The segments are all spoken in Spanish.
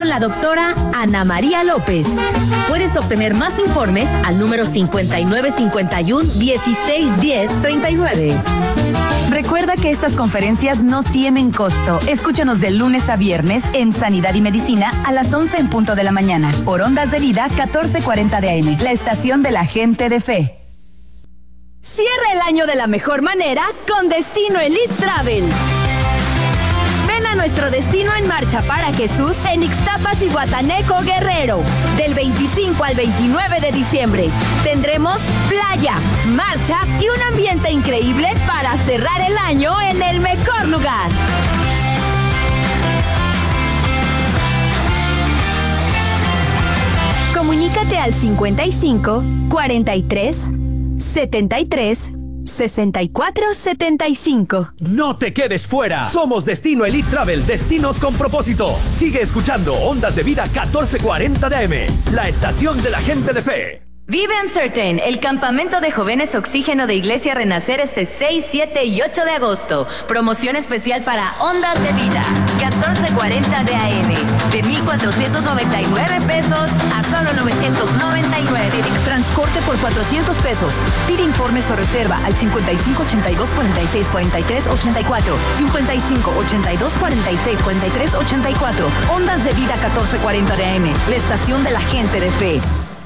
con la doctora Ana María López. Puedes obtener más informes al número 5951-1610-39. Recuerda que estas conferencias no tienen costo. Escúchanos de lunes a viernes en Sanidad y Medicina a las 11 en punto de la mañana. Por Ondas de Vida 1440 de AM, la estación de la gente de fe. Cierra el año de la mejor manera con Destino Elite Travel. Ven a nuestro destino en marcha para Jesús en Ixtapas y Guataneco, Guerrero. Del 25 al 29 de diciembre. Tendremos playa, marcha y un ambiente increíble para cerrar el año en el mejor lugar. Comunícate al 55 43 73 64 75. No te quedes fuera. Somos Destino Elite Travel, destinos con propósito. Sigue escuchando Ondas de Vida 1440 de AM, la estación de la gente de fe. Vive Uncertain, el campamento de jóvenes oxígeno de Iglesia Renacer este 6, 7 y 8 de agosto. Promoción especial para Ondas de Vida, 1440 de AM. De 1,499 pesos a solo 999. Transporte por 400 pesos. Pide informes o reserva al 55 82 46 43 84. 55 82 46 43 84. Ondas de Vida 1440 de AM, la estación de la gente de fe.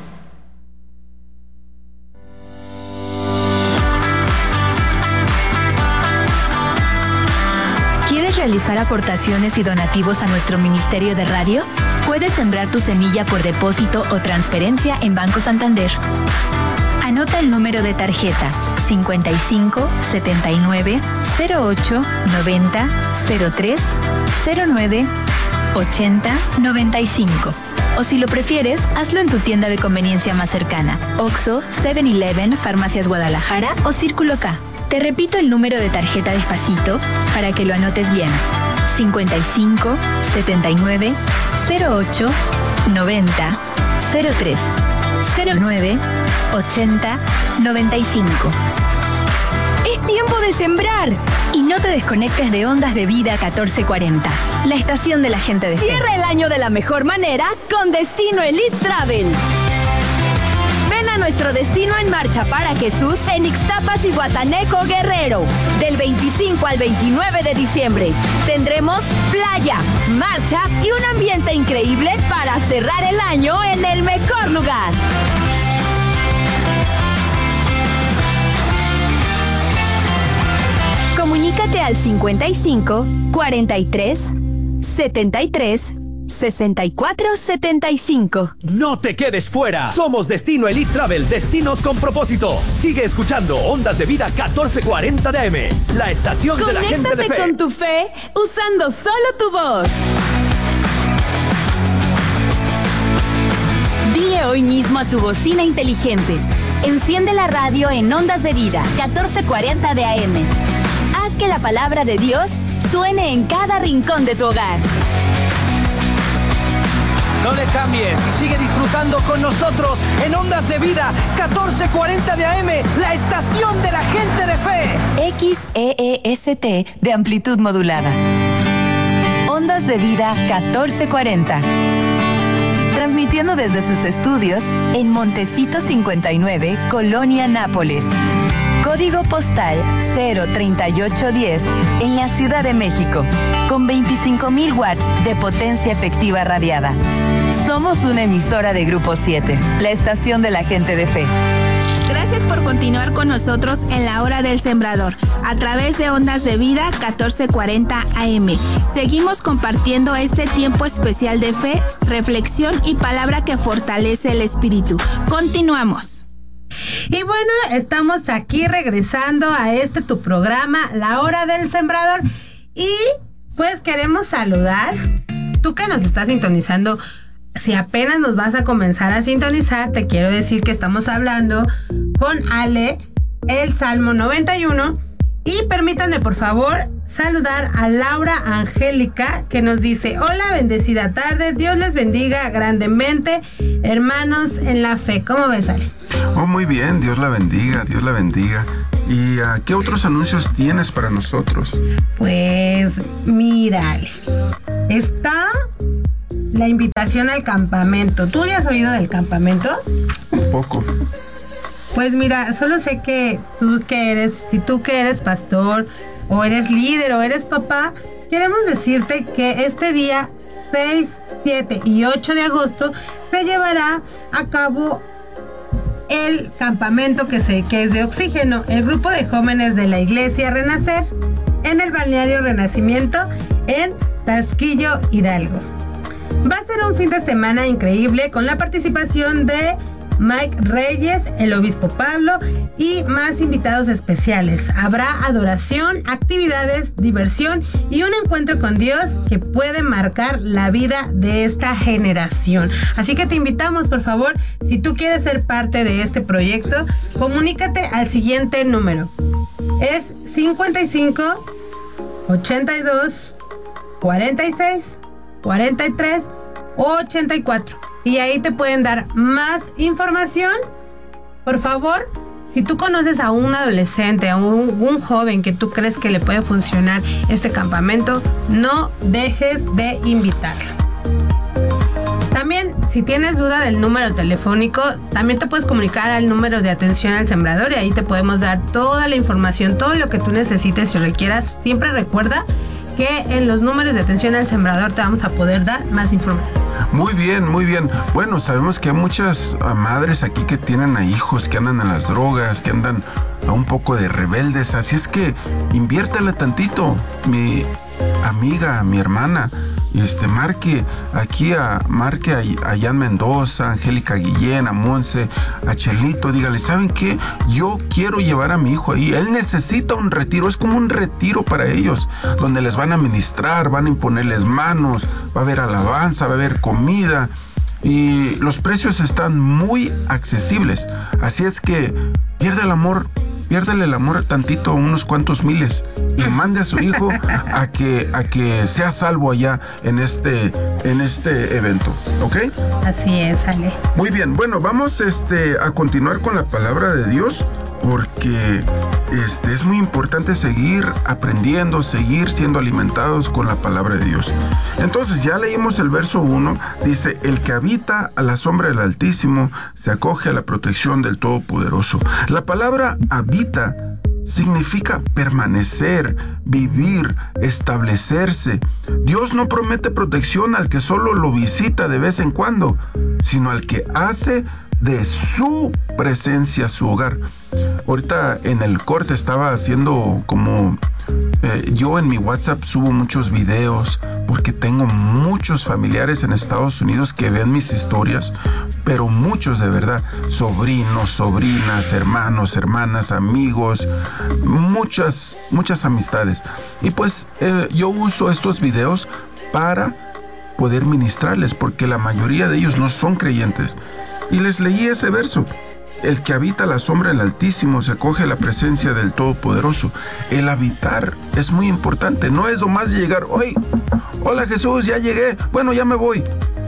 ¿Realizar aportaciones y donativos a nuestro Ministerio de Radio? Puedes sembrar tu semilla por depósito o transferencia en Banco Santander. Anota el número de tarjeta 55 79 08 90 03 09 80 95. O si lo prefieres, hazlo en tu tienda de conveniencia más cercana: Oxxo, 7-Eleven, Farmacias Guadalajara o Círculo K. Te repito el número de tarjeta despacito para que lo anotes bien: 55 79 08 90 03 09 80 95. Es tiempo de sembrar y no te desconectes de Ondas de Vida 1440, la estación de la gente de fe. Cierra el año de la mejor manera con Destino Elite Travel. Ven a nuestro destino en marcha para Jesús en Ixtapas y Guataneco, Guerrero. Del 25 al 29 de diciembre. Tendremos playa, marcha y un ambiente increíble para cerrar el año en el mejor lugar. Comunícate al 55 43 73 64 75. No te quedes fuera. Somos Destino Elite Travel, destinos con propósito. Sigue escuchando Ondas de Vida 1440 de AM, la estación de la gente de fe. Conéctate con tu fe usando solo tu voz. Dile hoy mismo a tu bocina inteligente: enciende la radio en Ondas de Vida 1440 de AM. Haz que la palabra de Dios suene en cada rincón de tu hogar. No le cambies y sigue disfrutando con nosotros en Ondas de Vida 1440 de AM, la estación de la gente de fe. XEEST de amplitud modulada. Ondas de Vida 1440. Transmitiendo desde sus estudios en Montecito 59, Colonia Nápoles. Código postal 03810 en la Ciudad de México, con 25,000 watts de potencia efectiva radiada. Somos una emisora de Grupo 7, la estación de la gente de fe. Gracias por continuar con nosotros en la hora del sembrador, a través de Ondas de Vida 1440 AM. Seguimos compartiendo este tiempo especial de fe, reflexión y palabra que fortalece el espíritu. Continuamos. Y bueno, estamos aquí regresando a tu programa, La Hora del Sembrador. Y pues queremos saludar, tú que nos estás sintonizando. Si apenas nos vas a comenzar a sintonizar, te quiero decir que estamos hablando con Ale, el Salmo 91. Y permítanme, por favor, saludar a Laura Angélica, que nos dice: hola, bendecida tarde, Dios les bendiga grandemente, hermanos en la fe. ¿Cómo ves, Ale? Oh, muy bien, Dios la bendiga, Dios la bendiga. ¿Y qué otros anuncios tienes para nosotros? Pues, mira, Ale, está la invitación al campamento. ¿Tú ya has oído del campamento? Un poco. Pues mira, solo sé que si tú que eres pastor, o eres líder, o eres papá, queremos decirte que este día 6, 7 y 8 de agosto se llevará a cabo el campamento que es de oxígeno. El grupo de jóvenes de la iglesia Renacer en el balneario Renacimiento en Tasquillo, Hidalgo. Va a ser un fin de semana increíble con la participación de Mike Reyes, el obispo Pablo y más invitados especiales. Habrá adoración, actividades, diversión y un encuentro con Dios que puede marcar la vida de esta generación. Así que te invitamos, por favor, si tú quieres ser parte de este proyecto, comunícate al siguiente número. Es 55 82 46 43 84. Y ahí te pueden dar más información. Por favor, si tú conoces a un adolescente, a un joven que tú crees que le puede funcionar este campamento, no dejes de invitarlo. También, si tienes duda del número telefónico, también te puedes comunicar al número de atención al sembrador y ahí te podemos dar toda la información, todo lo que tú necesites y requieras. Siempre recuerda que en los números de atención al sembrador te vamos a poder dar más información. Muy bien, muy bien. Bueno, sabemos que hay muchas madres aquí que tienen a hijos que andan en las drogas, que andan a un poco de rebeldes, así es que inviértele tantito. Mi amiga, mi hermana, marque a Jan Mendoza, a Angélica Guillén, a Monse, a Chelito, dígale, ¿saben qué? Yo quiero llevar a mi hijo ahí, él necesita un retiro, es como un retiro para ellos, donde les van a ministrar, van a imponerles manos, va a haber alabanza, va a haber comida, y los precios están muy accesibles, así es que piérdale el amor tantito, unos cuantos miles, y mande a su hijo a que sea salvo allá en este evento, ¿ok? Así es, Ale. Muy bien, bueno, vamos a continuar con la palabra de Dios, porque es muy importante seguir aprendiendo, seguir siendo alimentados con la palabra de Dios. Entonces, ya leímos el verso 1, dice, el que habita a la sombra del Altísimo se acoge a la protección del Todopoderoso. La palabra habita significa permanecer, vivir, establecerse. Dios no promete protección al que solo lo visita de vez en cuando, sino al que hace de su presencia su hogar. Ahorita en el corte estaba haciendo como yo en mi WhatsApp subo muchos videos porque tengo muchos familiares en Estados Unidos que ven mis historias, pero muchos de verdad, sobrinos, sobrinas, hermanos, hermanas, amigos, muchas amistades. Y pues yo uso estos videos para poder ministrarles porque la mayoría de ellos no son creyentes. Y les leí ese verso. El que habita la sombra del Altísimo se acoge a la presencia del Todopoderoso. El habitar es muy importante. No es nomás llegar, hola Jesús, ya llegué, bueno, ya me voy.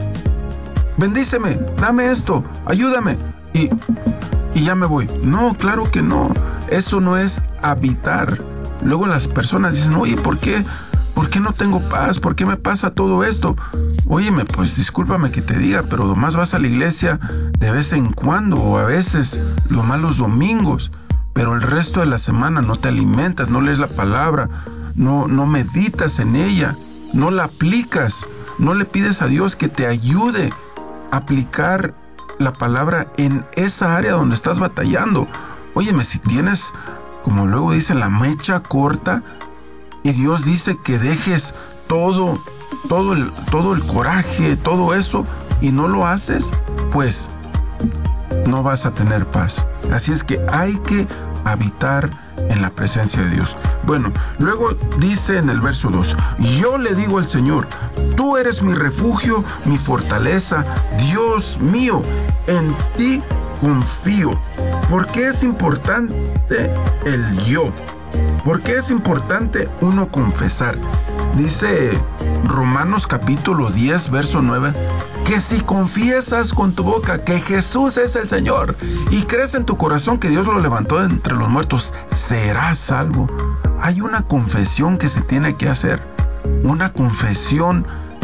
Bendíceme, dame esto, ayúdame. Y ya me voy. No, claro que no. Eso no es habitar. Luego las personas dicen, oye, ¿por qué no tengo paz? ¿Por qué me pasa todo esto? Óyeme, pues discúlpame que te diga, pero nomás vas a la iglesia de vez en cuando o a veces nomás los domingos, pero el resto de la semana no te alimentas, no lees la palabra, no meditas en ella, no la aplicas, no le pides a Dios que te ayude a aplicar la palabra en esa área donde estás batallando. Óyeme, si tienes, como luego dicen, la mecha corta, y Dios dice que dejes todo el coraje, todo eso, y no lo haces, pues no vas a tener paz. Así es que hay que habitar en la presencia de Dios. Bueno, luego dice en el verso 2, yo le digo al Señor, tú eres mi refugio, mi fortaleza, Dios mío, en ti confío. ¿Por qué es importante el yo? ¿Por qué es importante uno confesar? Dice Romanos capítulo 10, verso 9, que si confiesas con tu boca que Jesús es el Señor y crees en tu corazón que Dios lo levantó de entre los muertos, serás salvo. Hay una confesión que se tiene que hacer, una confesión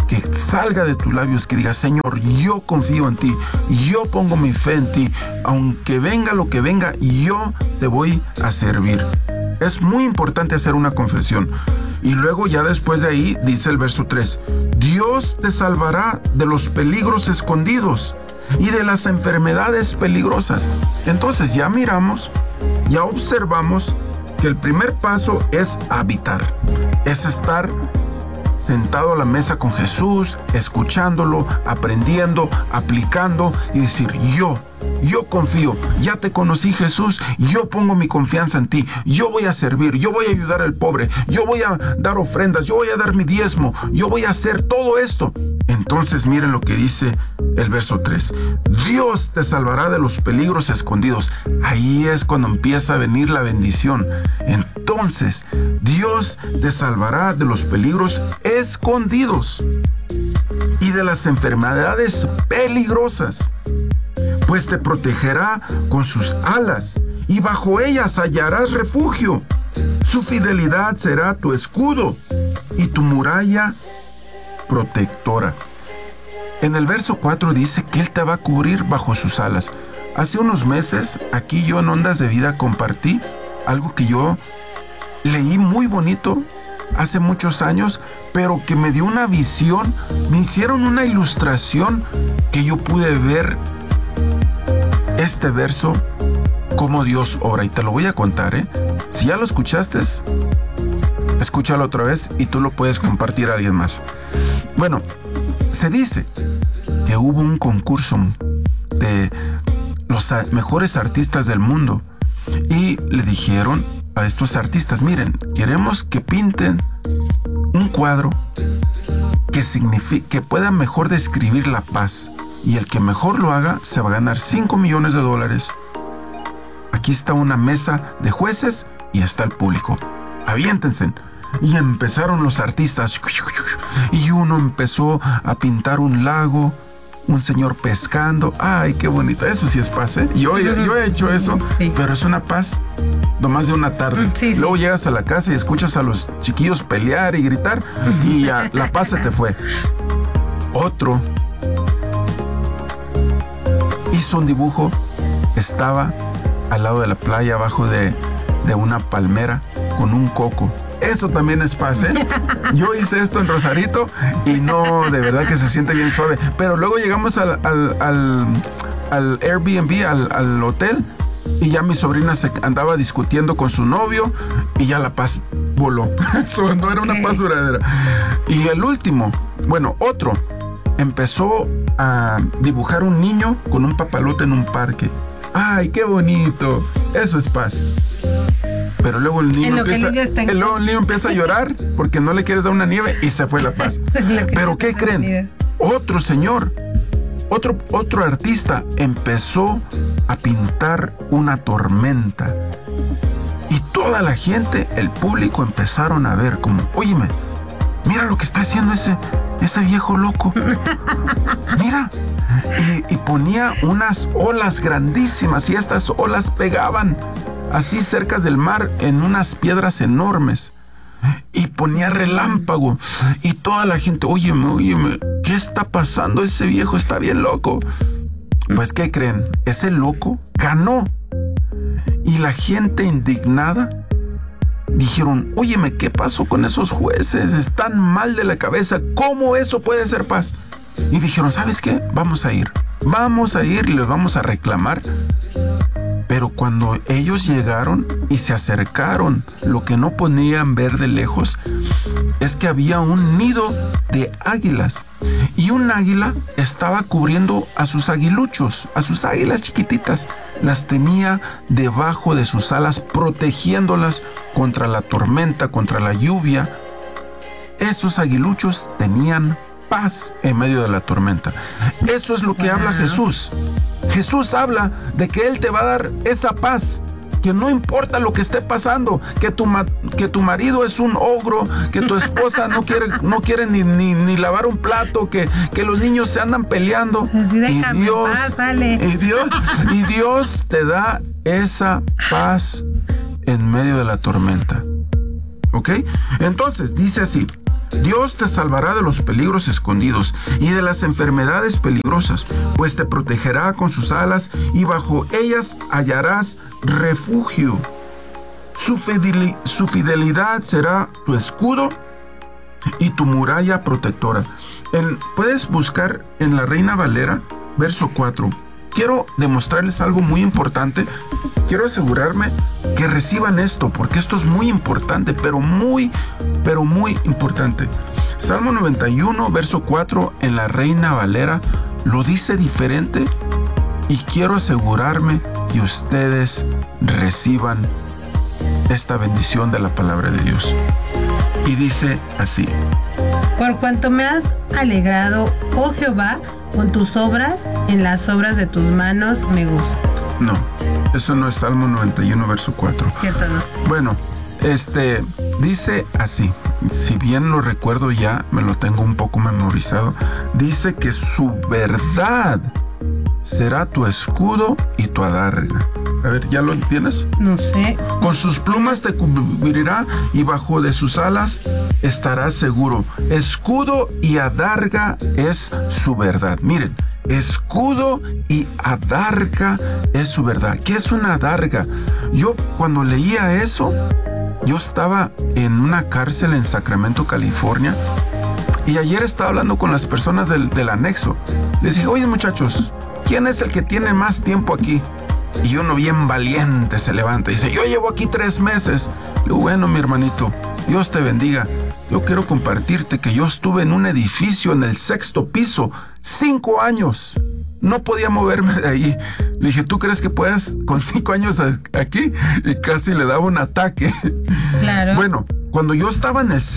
que salga de tus labios, que digas: Señor, yo confío en ti, yo pongo mi fe en ti, aunque venga lo que venga, yo te voy a servir. Es muy importante hacer una confesión. Y luego ya después de ahí dice el verso 3: Dios te salvará de los peligros escondidos y de las enfermedades peligrosas. Entonces ya miramos, ya observamos que el primer paso es habitar, es estar sentado a la mesa con Jesús, escuchándolo, aprendiendo, aplicando y decir: yo confío, ya te conocí, Jesús, yo pongo mi confianza en ti, yo voy a servir, yo voy a ayudar al pobre, yo voy a dar ofrendas, yo voy a dar mi diezmo, yo voy a hacer todo esto. Entonces miren lo que dice el verso 3: Dios te salvará de los peligros escondidos. Ahí es cuando empieza a venir la bendición. Entonces Dios te salvará de los peligros escondidos y de las enfermedades peligrosas, pues te protegerá con sus alas y bajo ellas hallarás refugio. Su fidelidad será tu escudo y tu muralla protectora. En el verso 4 dice que Él te va a cubrir bajo sus alas. Hace unos meses, aquí yo en Ondas de Vida compartí algo que yo leí muy bonito hace muchos años, pero que me dio una visión, me hicieron una ilustración que yo pude ver este verso, cómo Dios obra, y te lo voy a contar, Si ya lo escuchaste, escúchalo otra vez y tú lo puedes compartir a alguien más. Bueno, se dice que hubo un concurso de los mejores artistas del mundo y le dijeron a estos artistas: miren, queremos que pinten un cuadro que pueda mejor describir la paz, y el que mejor lo haga se va a ganar $5 millones. Aquí está una mesa de jueces y está el público. Aviéntense. Y empezaron los artistas, y uno empezó a pintar un lago, un señor pescando. ¡Ay, qué bonito! Eso sí es paz, Yo he hecho eso, sí. Pero es una paz nomás de una tarde. Sí, luego llegas a la casa y escuchas a los chiquillos pelear y gritar, y ya la paz se te fue. Otro hizo un dibujo, estaba al lado de la playa, abajo de una palmera, con un coco. Eso también es paz, Yo hice esto en Rosarito y no, de verdad que se siente bien suave. Pero luego llegamos al Airbnb, al hotel, y ya mi sobrina se andaba discutiendo con su novio y ya la paz voló. Eso no era una paz duradera. Y el último, otro, empezó a dibujar un niño con un papalote en un parque. ¡Ay, qué bonito! Eso es paz. Pero luego el niño empieza a llorar porque no le quieres dar una nieve y se fue la paz. Pero ¿qué creen? Otro señor, otro artista empezó a pintar una tormenta. Y toda la gente, el público, empezaron a ver como: óyeme, mira lo que está haciendo ese viejo loco. Mira. Y ponía unas olas grandísimas y estas olas pegaban así cerca del mar en unas piedras enormes, y ponía relámpago, y toda la gente: óyeme, ¿qué está pasando? Ese viejo está bien loco. Pues ¿qué creen? Ese loco ganó, y la gente indignada dijeron: óyeme, ¿qué pasó con esos jueces? Están mal de la cabeza, ¿cómo eso puede ser paz? Y dijeron: ¿sabes qué? Vamos a ir y les vamos a reclamar. Pero cuando ellos llegaron y se acercaron, lo que no podían ver de lejos es que había un nido de águilas, y un águila estaba cubriendo a sus aguiluchos, a sus águilas chiquititas. Las tenía debajo de sus alas, protegiéndolas contra la tormenta, contra la lluvia. Esos aguiluchos tenían paz en medio de la tormenta. Eso es lo que habla Jesús. Jesús habla de que Él te va a dar esa paz, que no importa lo que esté pasando, que tu marido es un ogro, que tu esposa no quiere ni lavar un plato, que los niños se andan peleando. Y Dios te da esa paz en medio de la tormenta. ¿Ok? Entonces dice así: Dios te salvará de los peligros escondidos y de las enfermedades peligrosas, pues te protegerá con sus alas y bajo ellas hallarás refugio. Su fidelidad será tu escudo y tu muralla protectora. Puedes buscar en la Reina Valera, verso 4. Quiero demostrarles algo muy importante. Quiero asegurarme que reciban esto, porque esto es muy importante, pero muy importante. Salmo 91, verso 4, en la Reina Valera, lo dice diferente y quiero asegurarme que ustedes reciban esta bendición de la palabra de Dios. Y dice así: Por cuanto me has alegrado, oh Jehová, con tus obras, en las obras de tus manos me gozo. No, eso no es Salmo 91, verso 4. Cierto, ¿no? Bueno, dice así, si bien lo recuerdo ya, me lo tengo un poco memorizado, dice que su verdad será tu escudo y tu adarga. A ver, ¿ya lo tienes? No sé. Con sus plumas te cubrirá y bajo de sus alas estarás seguro. Escudo y adarga es su verdad. Miren, escudo y adarga es su verdad. ¿Qué es una adarga? Yo cuando leía eso, yo estaba en una cárcel en Sacramento, California, y ayer estaba hablando con las personas del anexo. Les dije, oye muchachos, ¿quién es el que tiene más tiempo aquí? Y uno bien valiente se levanta y dice, yo llevo aquí 3 meses. Le digo, bueno, mi hermanito, Dios te bendiga. Yo quiero compartirte que yo estuve en un edificio en el 6º piso, 5 años. No podía moverme de ahí. Le dije, ¿tú crees que puedas con 5 años aquí? Y casi le daba un ataque. Claro. Bueno, cuando yo estaba en el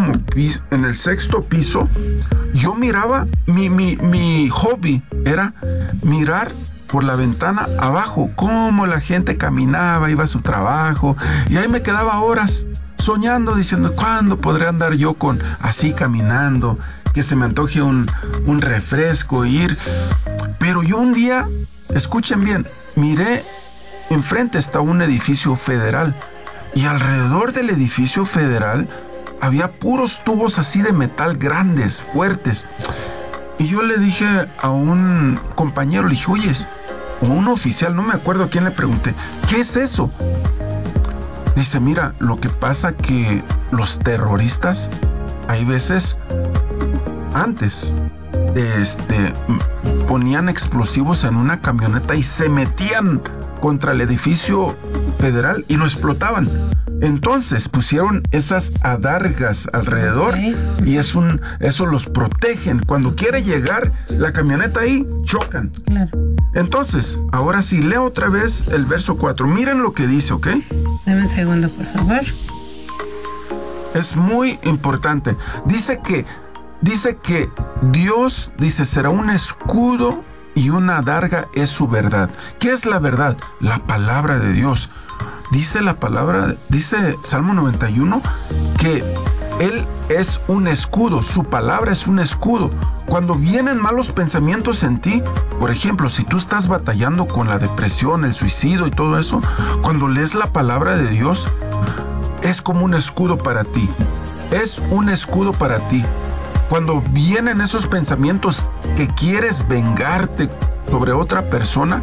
6º piso, yo miraba, mi hobby era mirar por la ventana abajo, cómo la gente caminaba, iba a su trabajo, y ahí me quedaba horas soñando, diciendo, ¿cuándo podré andar yo así caminando? Que se me antoje un refresco, ir. Pero yo un día, escuchen bien, miré, enfrente está un edificio federal, y alrededor del edificio federal había puros tubos así de metal grandes, fuertes. Y yo le dije a un compañero, le dije, oye, o un oficial, no me acuerdo a quién le pregunté, ¿qué es eso? Dice, mira, lo que pasa que los terroristas, hay veces, antes, ponían explosivos en una camioneta y se metían contra el edificio federal y lo explotaban. Entonces pusieron esas adargas alrededor, y eso los protegen. Cuando quiere llegar la camioneta ahí, chocan. Claro. Entonces, ahora sí, leo otra vez el verso 4. Miren lo que dice, ¿ok? Dame un segundo, por favor. Es muy importante. Dice que Dios, será un escudo y una adarga es su verdad. ¿Qué es la verdad? La palabra de Dios. Dice Salmo 91 que Él es un escudo, su palabra es un escudo. Cuando vienen malos pensamientos en ti, por ejemplo, si tú estás batallando con la depresión, el suicidio y todo eso, cuando lees la palabra de Dios, es como un escudo para ti. Es un escudo para ti. Cuando vienen esos pensamientos que quieres vengarte sobre otra persona,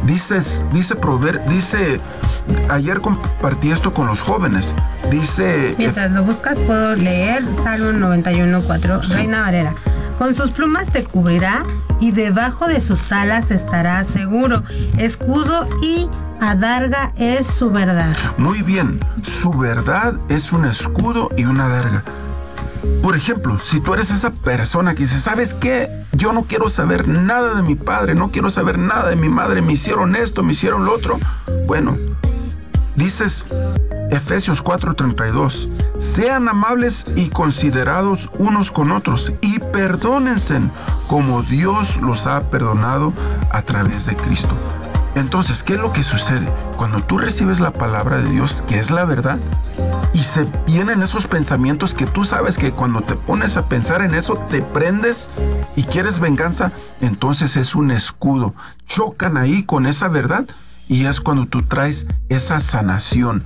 ayer compartí esto con los jóvenes. Mientras lo buscas, puedo leer Salmo 91:4, sí. Reina Valera. Con sus plumas te cubrirá y debajo de sus alas estarás seguro. Escudo y adarga es su verdad. Muy bien, su verdad es un escudo y una adarga. Por ejemplo, si tú eres esa persona que dice, ¿sabes qué? Yo no quiero saber nada de mi padre, no quiero saber nada de mi madre, me hicieron esto, me hicieron lo otro. Bueno, dices Efesios 4:32, sean amables y considerados unos con otros y perdónense como Dios los ha perdonado a través de Cristo. Entonces, ¿qué es lo que sucede? Cuando tú recibes la palabra de Dios, que es la verdad, y se vienen esos pensamientos que tú sabes que cuando te pones a pensar en eso, te prendes y quieres venganza, entonces es un escudo. Chocan ahí con esa verdad y es cuando tú traes esa sanación.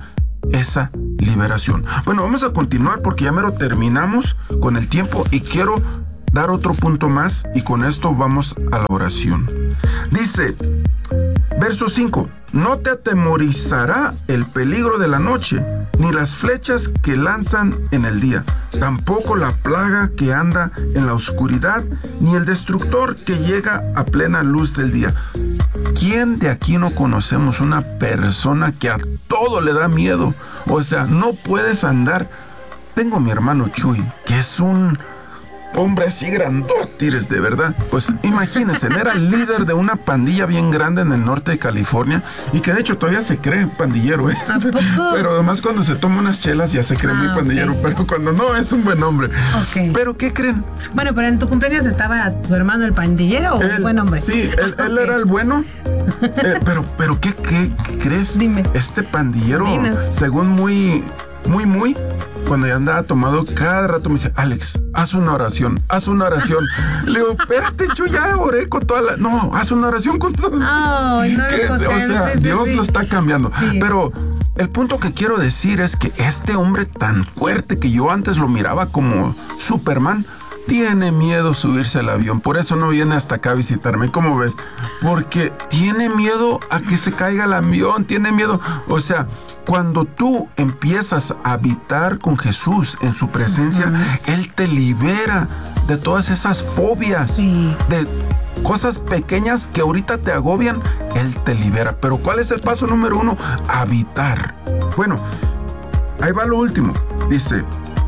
esa liberación. Bueno, vamos a continuar porque ya mero terminamos con el tiempo y quiero dar otro punto más y con esto vamos a la oración. Dice, verso 5, no te atemorizará el peligro de la noche, ni las flechas que lanzan en el día, tampoco la plaga que anda en la oscuridad, ni el destructor que llega a plena luz del día. ¿Quién de aquí no conocemos una persona que a todo le da miedo? O sea, no puedes andar. Tengo a mi hermano Chuy, que es un hombre así grandótires, de verdad. Pues imagínense, era el líder de una pandilla bien grande en el norte de California y que de hecho todavía se cree pandillero, ¿eh? ¿A poco? Pero además cuando se toma unas chelas ya se cree muy pandillero, okay. Pero cuando no, es un buen hombre. Okay. ¿Pero qué creen? Bueno, pero en tu cumpleaños estaba tu hermano el pandillero o el buen hombre. Sí, él era el bueno. Pero ¿qué crees? Dime. Este pandillero, Dinos. según muy, cuando ya andaba tomado, cada rato me dice, Alex, haz una oración. Le digo, espérate, Chuy, ya oré con toda la... No, haz una oración con toda la... Ay, no lo puedo creer. O sea, Sí, Dios sí. lo está cambiando. Sí. Pero el punto que quiero decir es que este hombre tan fuerte que yo antes lo miraba como Superman, tiene miedo subirse al avión. Por eso no viene hasta acá a visitarme. ¿Cómo ves? Porque tiene miedo a que se caiga el avión. Tiene miedo. O sea, cuando tú empiezas a habitar con Jesús en su presencia, Él te libera de todas esas fobias, Sí. de cosas pequeñas que ahorita te agobian. Él te libera. Pero ¿cuál es el paso número 1? Habitar. Bueno, ahí va lo último. Dice,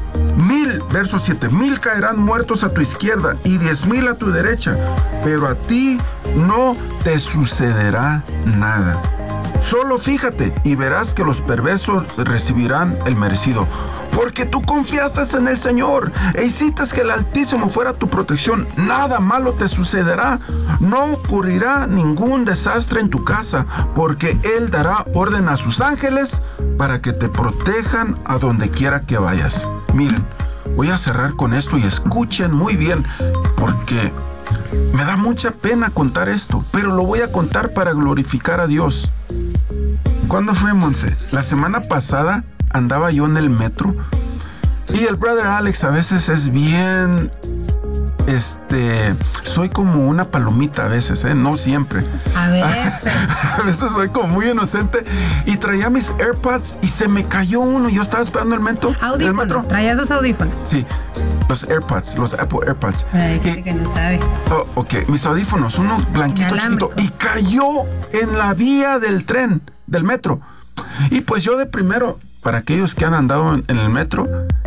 verso 7, 1000 caerán muertos a tu izquierda y 10,000 a tu derecha, pero a ti no te sucederá nada. Solo fíjate y verás que los perversos recibirán el merecido, porque tú confiaste en el Señor e hiciste que el Altísimo fuera tu protección. Nada malo te sucederá, no ocurrirá ningún desastre en tu casa, porque Él dará orden a sus ángeles para que te protejan a donde quiera que vayas. Miren, voy a cerrar con esto y escuchen muy bien, porque me da mucha pena contar esto, pero lo voy a contar para glorificar a Dios. ¿Cuándo fue, Monse? La semana pasada andaba yo en el metro y el brother Alex a veces es bien... soy como una palomita a veces, no siempre. A veces soy como muy inocente y traía mis AirPods y se me cayó uno. Yo estaba esperando el metro. Audífonos, traía sus audífonos. Sí, los AirPods, los Apple AirPods. Hay gente que no sabe. Oh, ok, mis audífonos, uno blanquito chiquito, y cayó en la vía del tren, del metro. Y pues yo de primero, para aquellos que han andado en el metro,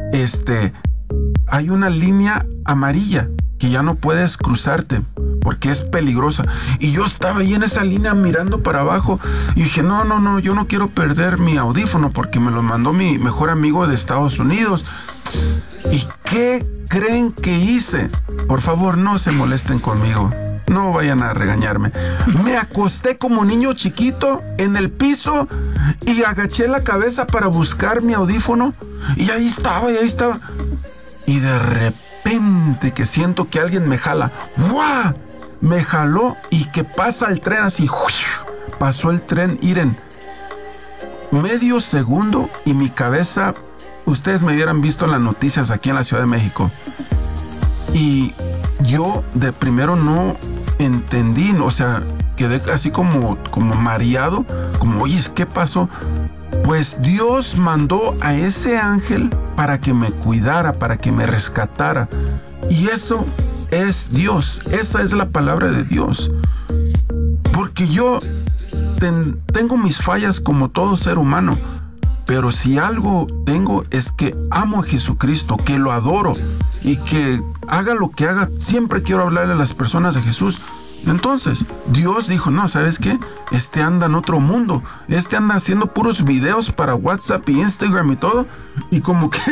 hay una línea amarilla que ya no puedes cruzarte porque es peligrosa. Y yo estaba ahí en esa línea mirando para abajo y dije, no, yo no quiero perder mi audífono porque me lo mandó mi mejor amigo de Estados Unidos. ¿Y qué creen que hice? Por favor, no se molesten conmigo. No vayan a regañarme. Me acosté como niño chiquito en el piso y agaché la cabeza para buscar mi audífono. Y ahí estaba. Y de repente que siento que alguien me jala. ¡Guau! Me jaló y que pasa el tren así. Pasó el tren, Iren. Medio segundo y mi cabeza... Ustedes me hubieran visto en las noticias aquí en la Ciudad de México. Y yo de primero no entendí, o sea, quedé así como mareado, como, oye, ¿qué pasó? Pues Dios mandó a ese ángel para que me cuidara, para que me rescatara. Y eso es Dios, esa es la palabra de Dios. Porque yo tengo mis fallas como todo ser humano. Pero si algo tengo es que amo a Jesucristo, que lo adoro y que haga lo que haga, siempre quiero hablarle a las personas de Jesús. Entonces, Dios dijo, no, ¿sabes qué? Anda en otro mundo. Anda haciendo puros videos para WhatsApp y Instagram y todo. Y como que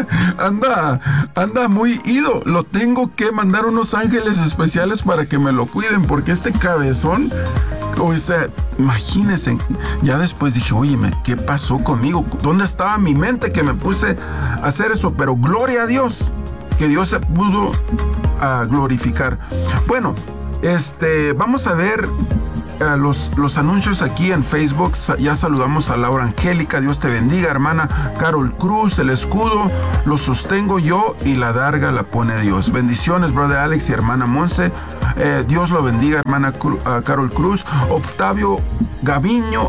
anda muy ido. Lo tengo que mandar unos ángeles especiales para que me lo cuiden, porque este cabezón... O sea, imagínense, ya después dije, óyeme, ¿qué pasó conmigo? ¿Dónde estaba mi mente que me puse a hacer eso? Pero gloria a Dios, que Dios se pudo glorificar. Bueno, vamos a ver los anuncios aquí en Facebook. Ya saludamos a Laura Angélica, Dios te bendiga, hermana Carol Cruz, el escudo lo sostengo yo y la darga la pone Dios. Bendiciones, brother Alex y hermana Monse. Dios lo bendiga, hermana Carol Cruz. Octavio Gamiño.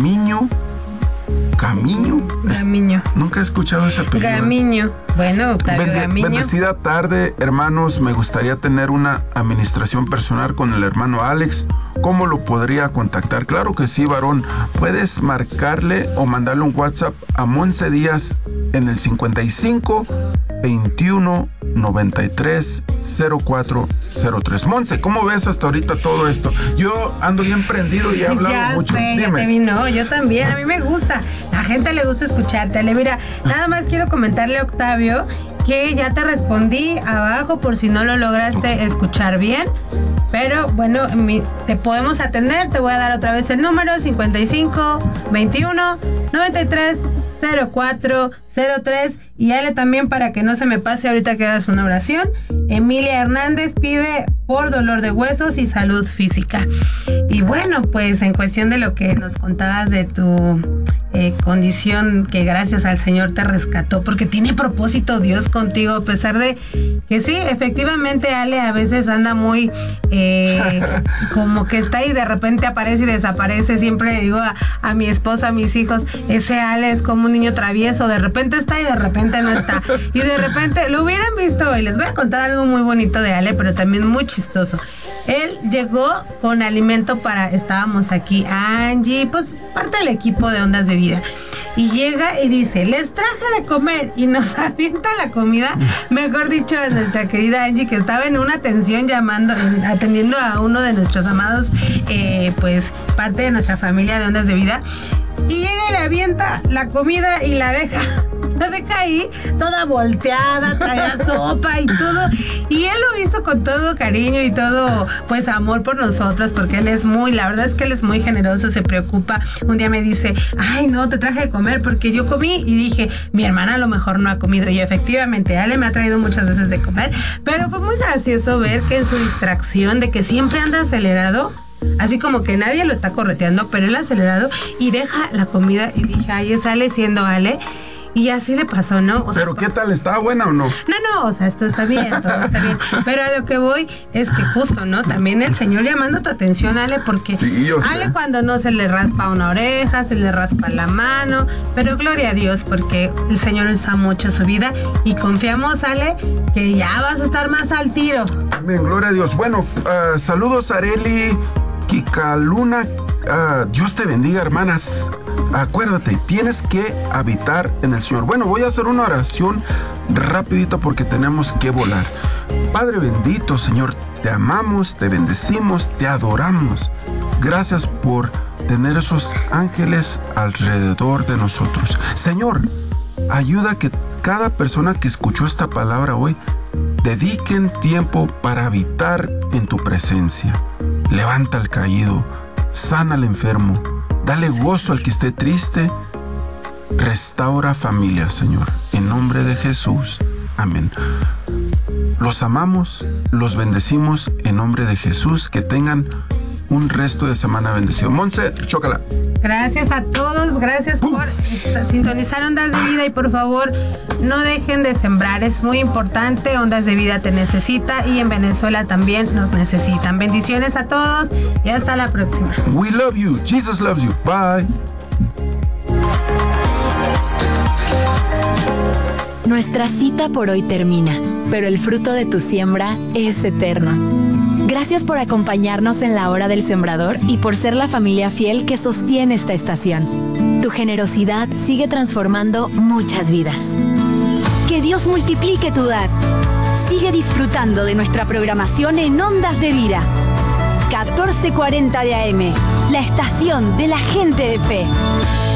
Nunca he escuchado ese apellido. Gamiño. Bueno, Octavio Gamiño. Bendecida tarde, hermanos. Me gustaría tener una administración personal con el hermano Alex. ¿Cómo lo podría contactar? Claro que sí, varón. Puedes marcarle o mandarle un WhatsApp a Monse Díaz en el 55 21 93 0403. Monse, ¿cómo ves hasta ahorita todo esto? Yo ando bien prendido y he hablado mucho. No, yo también, a mí me gusta. La gente le gusta escucharte. Mira, nada más quiero comentarle a Octavio que ya te respondí abajo por si no lo lograste escuchar bien. Pero bueno, te podemos atender. Te voy a dar otra vez el número: 55 21 93 0403. Y Ale también, para que no se me pase ahorita que hagas una oración. Emilia Hernández pide por dolor de huesos y salud física. Y bueno, pues en cuestión de lo que nos contabas de tu condición, que gracias al Señor te rescató, porque tiene propósito Dios contigo, a pesar de que sí, efectivamente Ale a veces anda muy como que está y de repente aparece y desaparece. Siempre le digo a mi esposa, a mis hijos, ese Ale es como un niño travieso, de repente está y de repente no está, y de repente lo hubieran visto. Y les voy a contar algo muy bonito de Ale, pero también muy chistoso. Él llegó con alimento estábamos aquí, Angie, pues parte del equipo de Ondas de Vida. Y llega y dice, les traje de comer, y nos avienta la comida, mejor dicho, a nuestra querida Angie, que estaba en una atención atendiendo a uno de nuestros amados, pues parte de nuestra familia de Ondas de Vida. Y llega y le avienta la comida y la deja ahí, toda volteada, traía sopa y todo. Y él lo hizo con todo cariño y todo, pues, amor por nosotros, porque la verdad es que él es muy generoso, se preocupa. Un día me dice, ay, no, te traje de comer porque yo comí, y dije, mi hermana a lo mejor no ha comido. Y efectivamente, Ale me ha traído muchas veces de comer, pero fue muy gracioso ver que en su distracción de que siempre anda acelerado, así como que nadie lo está correteando, pero él acelerado y deja la comida, y dije, ay, es Ale siendo Ale. Y así le pasó, ¿no? O sea, ¿pero qué tal? ¿Estaba buena o no? No, o sea, esto está bien, todo está bien. Pero a lo que voy es que justo, ¿no? También el Señor llamando tu atención, Ale, porque sí, Ale cuando no se le raspa una oreja, se le raspa la mano, pero gloria a Dios, porque el Señor usa mucho su vida y confiamos, Ale, que ya vas a estar más al tiro. Amén, gloria a Dios. Bueno, saludos a Areli Kicaluna. Dios te bendiga, hermanas. Acuérdate, tienes que habitar en el Señor. Bueno, voy a hacer una oración rapidito porque tenemos que volar. Padre bendito, Señor, te amamos, te bendecimos, te adoramos. Gracias por tener esos ángeles alrededor de nosotros. Señor, ayuda a que cada persona que escuchó esta palabra hoy dediquen tiempo para habitar en tu presencia. Levanta al caído, sana al enfermo, dale gozo al que esté triste, restaura familia, Señor, en nombre de Jesús. Amén. Los amamos, los bendecimos en nombre de Jesús. Que tengan un resto de semana bendecido. Monse, chócala. Gracias a todos, gracias por sintonizar Ondas de Vida, y por favor no dejen de sembrar, es muy importante. Ondas de Vida te necesita, y en Venezuela también nos necesitan. Bendiciones a todos y hasta la próxima. We love you, Jesus loves you, bye. Nuestra cita por hoy termina, pero el fruto de tu siembra es eterno. Gracias por acompañarnos en la hora del sembrador y por ser la familia fiel que sostiene esta estación. Tu generosidad sigue transformando muchas vidas. Que Dios multiplique tu dar. Sigue disfrutando de nuestra programación en Ondas de Vida. 1440 de AM, la estación de la gente de fe.